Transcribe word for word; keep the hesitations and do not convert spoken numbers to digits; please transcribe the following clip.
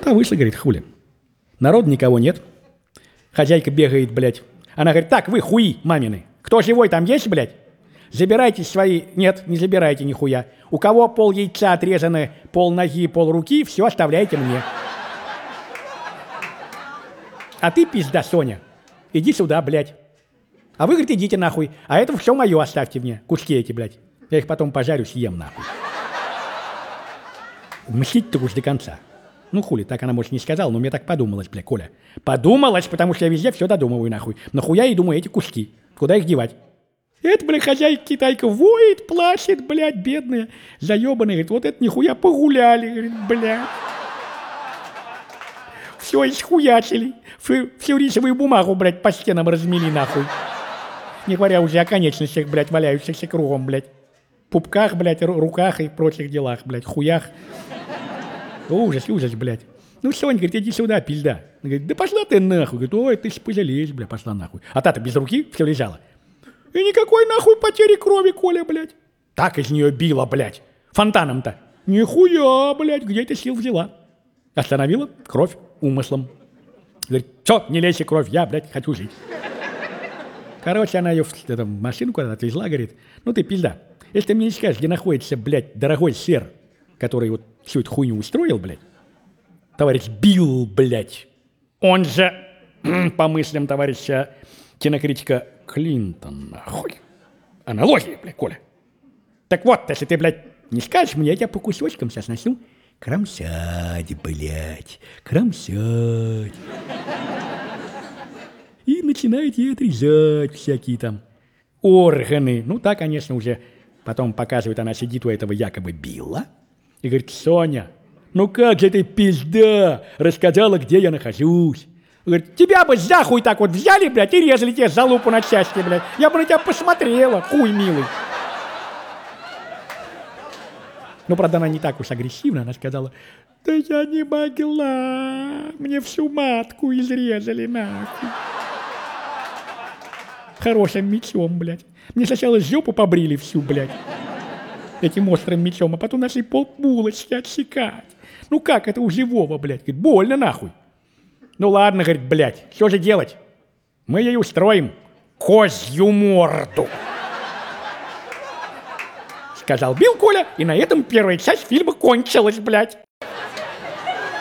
Та вышла, говорит, хули. Народ никого нет. Хозяйка бегает, блядь. Она говорит, так, вы хуи мамины. Кто живой там есть, блядь? Забирайте свои... Нет, не забирайте нихуя. У кого пол яйца отрезаны, пол ноги, пол руки, все оставляйте мне. А ты, пизда, Соня, иди сюда, блядь. А вы, говорит, идите нахуй. А это все мое оставьте мне. Куски эти, блядь. Я их потом пожарю, съем нахуй. Мстить-то уж до конца. Ну, хули, так она, может, не сказала, но мне так подумалось, бля, Коля. Подумалось, потому что я везде все додумываю, нахуй. Нахуя и думаю, эти куски. Куда их девать? Это, бля, хозяйка-китайка воет, плачет, блядь, бедная, заебанная. Говорит, вот это нихуя погуляли, говорит, блядь. Все исхуячили. Всю рисовую бумагу, блядь, по стенам размели, нахуй. Не говоря уже о конечностях, блядь, валяющихся кругом, блядь. Пупках, блядь, руках и прочих делах, блядь, хуях. Ужас, ужас, блядь. Ну, Соня, говорит, иди сюда, пизда. Она говорит, да пошла ты нахуй. Говорит, ой, ты ж пожалеешь, бля, пошла нахуй. А та-то без руки все лежала. И никакой нахуй потери крови, Коля, блядь. Так из нее било, блядь. Фонтаном-то. Нихуя, блядь, где ты сил взяла? Остановила кровь умыслом. Говорит, все, не лейся кровь, я, блядь, хочу жить. Короче, она ее в, это, в машину куда-то отвезла, говорит, ну ты пизда. Если ты мне не скажешь, где находится, блядь, дорогой сэр, который вот всю эту хуйню устроил, блядь, товарищ Билл, блядь, он же, по мыслям товарища кинокритика Клинтон, нахуй. Аналогия, блядь, Коля. Так вот, если ты, блядь, не скажешь мне, я тебя по кусочкам сейчас начну кромсать, блядь, кромсать. И начинает ей отрезать всякие там органы. Ну, так, конечно, уже потом показывает, она сидит у этого якобы Билла и говорит, Соня, ну как же ты, пизда, рассказала, где я нахожусь. Говорит, тебя бы за хуй так вот взяли, блядь, и резали тебе залупу на части, блядь. Я бы на тебя посмотрела, хуй милый. Ну, правда, она не так уж агрессивна, она сказала, да я не могла, мне всю матку изрезали нахуй. Хорошим мечом, блядь. Мне сначала жопу побрили всю, блядь, этим острым мечом, а потом нашли полбулочки отсекать. Ну как это у живого, блядь? Говорит, больно нахуй. Ну ладно, говорит, блядь, что же делать? Мы ей устроим козью морду. Сказал Билл, Коля, и на этом первая часть фильма кончилась, блядь.